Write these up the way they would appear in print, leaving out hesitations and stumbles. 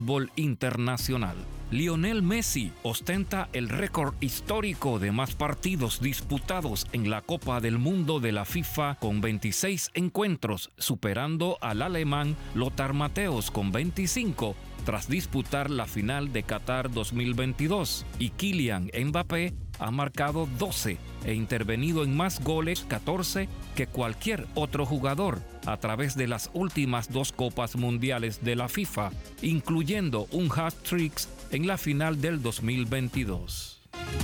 fútbol internacional. Lionel Messi ostenta el récord histórico de más partidos disputados en la Copa del Mundo de la FIFA con 26 encuentros, superando al alemán Lothar Matthäus con 25 tras disputar la final de Qatar 2022, y Kylian Mbappé ha marcado 12 e intervenido en más goles, 14, que cualquier otro jugador a través de las últimas 2 Copas Mundiales de la FIFA, incluyendo un hat-trick en la final del 2022.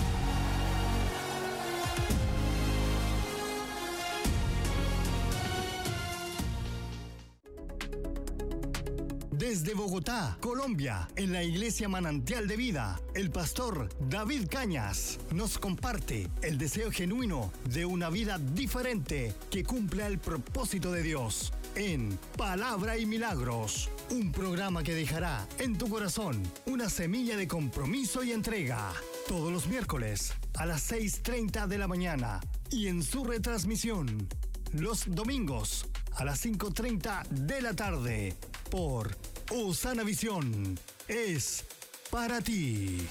Desde Bogotá, Colombia, en la Iglesia Manantial de Vida, el pastor David Cañas nos comparte el deseo genuino de una vida diferente que cumpla el propósito de Dios en Palabra y Milagros, un programa que dejará en tu corazón una semilla de compromiso y entrega. Todos los miércoles a las 6:30 de la mañana y en su retransmisión los domingos a las 5:30 de la tarde por Osana Visión. Es para ti.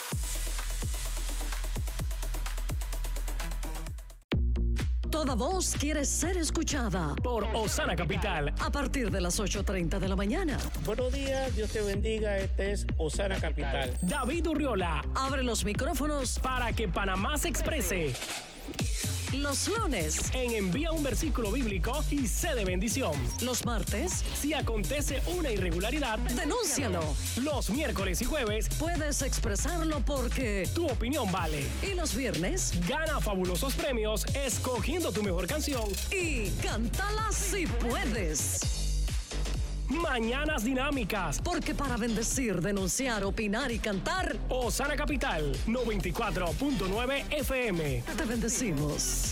Toda voz quiere ser escuchada por Osana Capital a partir de las 8:30 de la mañana. Buenos días, Dios te bendiga. Este es Osana Capital. David Urriola abre los micrófonos para que Panamá se exprese. Los lunes en Envía un versículo bíblico y sé de bendición. Los martes, si acontece una irregularidad, denúncialo. Los miércoles y jueves, puedes expresarlo porque tu opinión vale. Y los viernes, gana fabulosos premios escogiendo tu mejor canción y cántala si puedes. Mañanas dinámicas. Porque para bendecir, denunciar, opinar y cantar, Osana Capital 94.9 FM. Te bendecimos.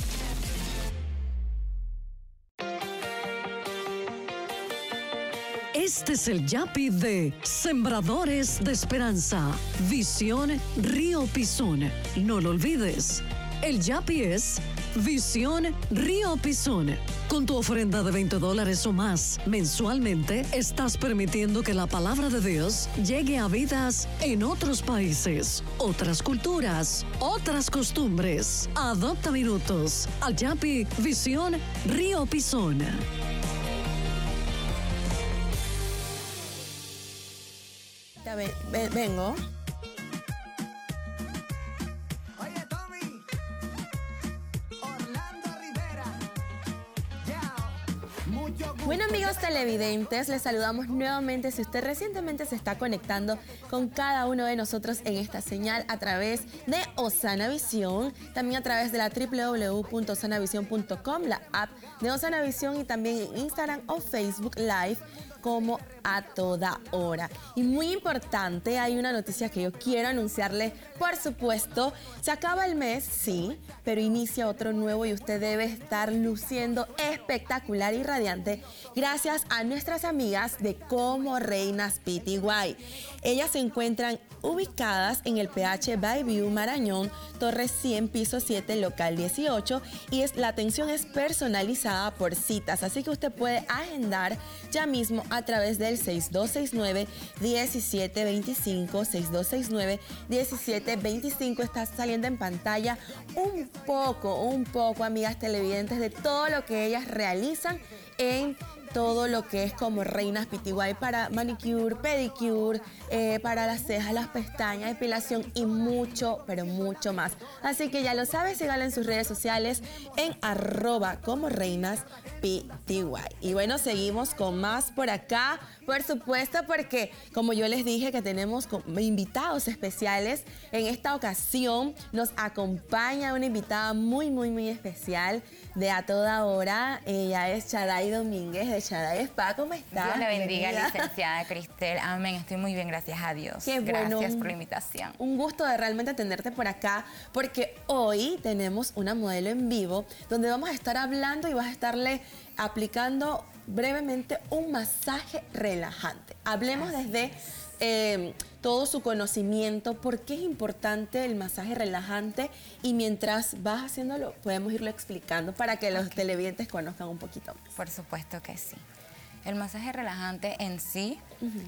Este es el Yapi de Sembradores de Esperanza. Visión Río Pisón. No lo olvides. El Yapi es Visión Río Pisón. Con tu ofrenda de $20 o más mensualmente, estás permitiendo que la palabra de Dios llegue a vidas en otros países, otras culturas, otras costumbres. Adopta minutos al Yapi Visión Río Pisón. Vengo. Bueno, amigos televidentes, les saludamos nuevamente. Si usted recientemente se está conectando con cada uno de nosotros en esta señal a través de Osana Visión, también a través de la www.osanavision.com, la app de Osana Visión, y también en Instagram o Facebook Live como A Toda Hora. Y muy importante, hay una noticia que yo quiero anunciarle. Por supuesto, se acaba el mes, sí, pero inicia otro nuevo y usted debe estar luciendo espectacular y radiante gracias a nuestras amigas de Como Reinas PTY. Ellas se encuentran ubicadas en el PH Bayview Marañón, Torre 100, piso 7, local 18, y la atención es personalizada por citas, así que usted puede agendar ya mismo a través del 6269-1725, 6269-1725. Está saliendo en pantalla un poco, amigas televidentes, de todo lo que ellas realizan en todo lo que es Como Reinas PTY para manicure, pedicure, para las cejas, las pestañas, depilación y mucho, pero mucho más. Así que ya lo sabes, síganla en sus redes sociales en @ComoReinasPTY. Y bueno, seguimos con más por acá, por supuesto, porque como yo les dije que tenemos invitados especiales, en esta ocasión nos acompaña una invitada muy especial de A Toda Hora. Ella es Shaddai Domínguez de Shaddai Spa. ¿Cómo está? Dios la bendiga, licenciada Cristel. Amén. Estoy muy bien, gracias a Dios. Qué bueno. Gracias por la invitación. Un gusto de realmente tenerte por acá, porque hoy tenemos una modelo en vivo donde vamos a estar hablando y vas a estarle aplicando brevemente un masaje relajante. Hablemos desde todo su conocimiento, por qué es importante el masaje relajante, y mientras vas haciéndolo podemos irlo explicando para que los televidentes conozcan un poquito más. Por supuesto que sí. El masaje relajante en sí